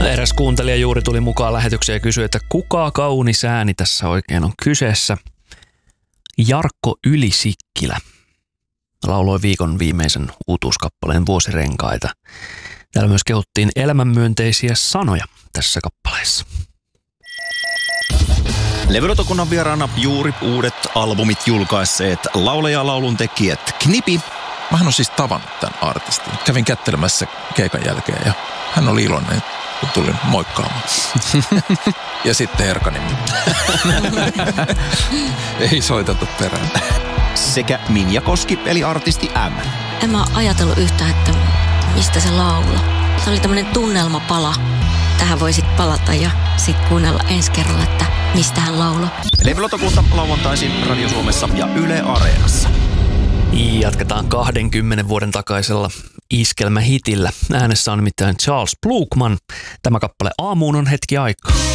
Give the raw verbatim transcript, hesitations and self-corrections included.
Eräs kuuntelija juuri tuli mukaan lähetykseen ja kysyi, että kuka kaunis ääni tässä oikein on kyseessä. Jarkko Ylisikkilä lauloi viikon viimeisen uutuuskappaleen Vuosirenkaita. Täällä myös kehuttiin elämänmyönteisiä sanoja tässä kappaleessa. Levylautakunnan vieraana juuri uudet albumit julkaisseet laulaja ja laulun tekijät Knipi. Mähän on siis tavannut tämän artistin. Kävin kättelemässä keikan jälkeen ja hän oli iloinen, kun tulin moikkaamaan. Ja sitten Erkanimi. Ei soiteltu perään. Sekä Minja Koski eli artisti M. En mä ajatellut yhtään, että mistä se laulu. Se oli tämmönen tunnelmapala. Tähän voisit palata ja sit kuunnella ensi kerralla, että mistä hän lauloi. Levylautakunta lauantaisin Radio Suomessa ja Yle Areenassa. Jatketaan kahdenkymmenen vuoden takaisella iskelmähitillä. Äänessä on nimittäin Charles Blukman. Tämä kappale Aamuun on hetki aikaa.